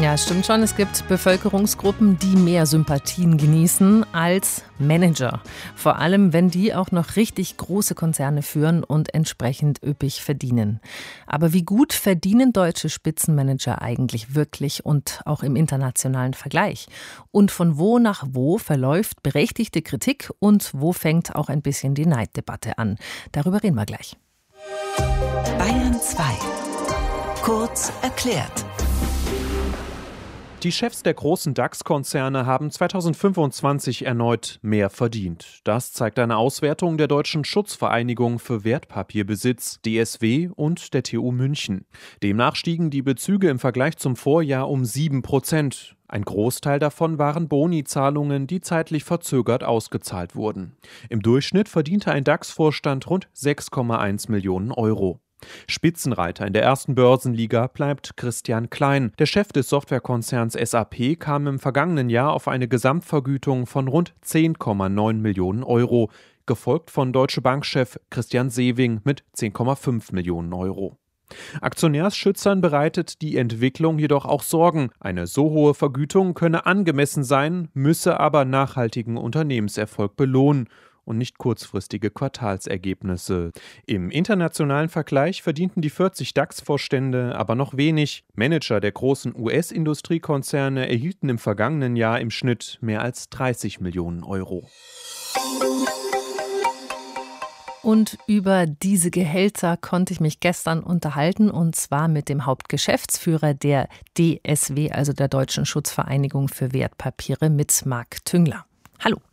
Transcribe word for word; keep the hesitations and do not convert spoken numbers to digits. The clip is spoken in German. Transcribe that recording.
Ja, stimmt schon. Es gibt Bevölkerungsgruppen, die mehr Sympathien genießen als Manager. Vor allem, wenn die auch noch richtig große Konzerne führen und entsprechend üppig verdienen. Aber wie gut verdienen deutsche Spitzenmanager eigentlich wirklich und auch im internationalen Vergleich? Und von wo nach wo verläuft berechtigte Kritik und wo fängt auch ein bisschen die Neiddebatte an? Darüber reden wir gleich. Bayern zwei. Kurz erklärt. Die Chefs der großen DAX-Konzerne haben zweitausendfünfundzwanzig erneut mehr verdient. Das zeigt eine Auswertung der Deutschen Schutzvereinigung für Wertpapierbesitz, D S W, und der T U München. Demnach stiegen die Bezüge im Vergleich zum Vorjahr um sieben Prozent. Ein Großteil davon waren Boni-Zahlungen, die zeitlich verzögert ausgezahlt wurden. Im Durchschnitt verdiente ein DAX-Vorstand rund sechs Komma eins Millionen Euro. Spitzenreiter in der ersten Börsenliga bleibt Christian Klein. Der Chef des Softwarekonzerns S A P kam im vergangenen Jahr auf eine Gesamtvergütung von rund zehn Komma neun Millionen Euro, gefolgt von Deutsche Bank-Chef Christian Sewing mit zehn Komma fünf Millionen Euro. Aktionärsschützern bereitet die Entwicklung jedoch auch Sorgen. Eine so hohe Vergütung könne angemessen sein, müsse aber nachhaltigen Unternehmenserfolg belohnen und nicht kurzfristige Quartalsergebnisse. Im internationalen Vergleich verdienten die vierzig DAX-Vorstände aber noch wenig. Manager der großen U S-Industriekonzerne erhielten im vergangenen Jahr im Schnitt mehr als dreißig Millionen Euro. Und über diese Gehälter konnte ich mich gestern unterhalten, und zwar mit dem Hauptgeschäftsführer der D S W, also der Deutschen Schutzvereinigung für Wertpapiere, mit Marc Tüngler. Hallo.